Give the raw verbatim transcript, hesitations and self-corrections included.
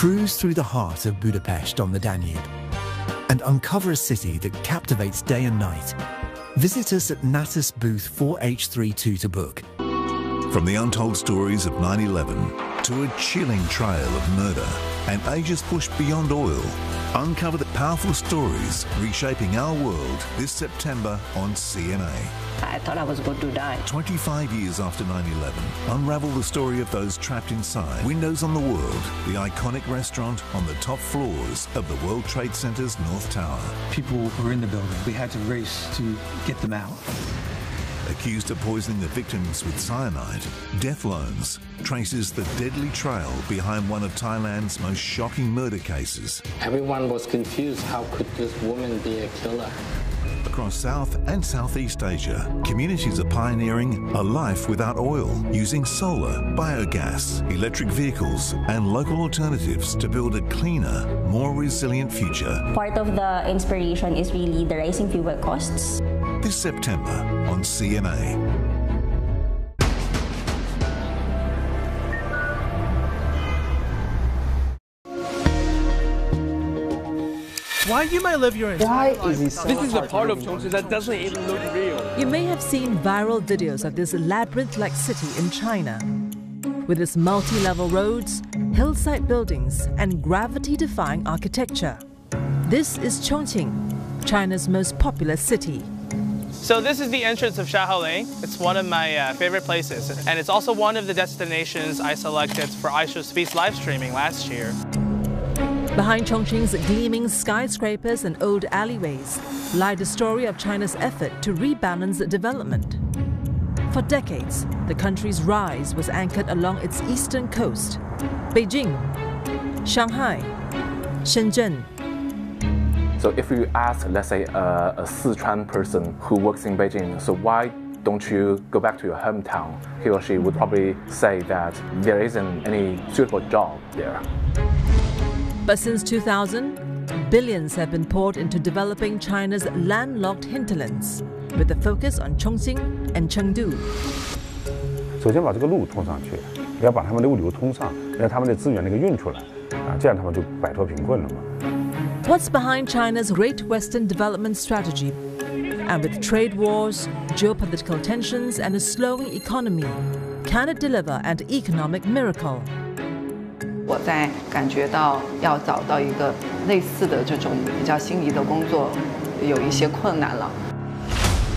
Cruise through the heart of Budapest on the Danube and uncover a city that captivates day and night. Visit us at Natus booth four H thirty-two to book. From the untold stories of nine eleven to a chilling trail of murder and ages pushed beyond oil, uncover the powerful stories reshaping our world this September on C N A. I thought I was going to die. twenty-five years after nine eleven, unravel the story of those trapped inside. Windows on the World, the iconic restaurant on the top floors of the World Trade Center's North Tower. People were in the building. We had to race to get them out. Accused of poisoning the victims with cyanide, Death Loans traces the deadly trail behind one of Thailand's most shocking murder cases. Everyone was confused. How could this woman be a killer? Across South and Southeast Asia, communities are pioneering a life without oil, using solar, biogas, electric vehicles and local alternatives to build a cleaner, more resilient future. Part of the inspiration is really the rising fuel costs. This September on C N A. Why you may live your entire Why is he so This is a part of Chongqing that doesn't even look real. You may have seen viral videos of this labyrinth-like city in China. With its multi-level roads, hillside buildings, and gravity-defying architecture. This is Chongqing, China's most populous city. So this is the entrance of Shaoling. It's one of my uh, favorite places. And it's also one of the destinations I selected for iShowSpeed's live streaming last year. Behind Chongqing's gleaming skyscrapers and old alleyways lie the story of China's effort to rebalance development. For decades, the country's rise was anchored along its eastern coast: Beijing, Shanghai, Shenzhen. So if you ask, let's say, a, a Sichuan person who works in Beijing, so why don't you go back to your hometown? He or she would probably say that there isn't any suitable job there. But since two thousand, billions have been poured into developing China's landlocked hinterlands, with a focus on Chongqing and Chengdu. 首先把这个路通上去，要把他们的物流通上，让他们的资源那个运出来，啊，这样他们就摆脱贫困了嘛。 What's behind China's Great Western Development Strategy? And with trade wars, geopolitical tensions, and a slowing economy, can it deliver an economic miracle? 我在感觉到要找到一个类似的这种比较心仪的工作，有一些困难了。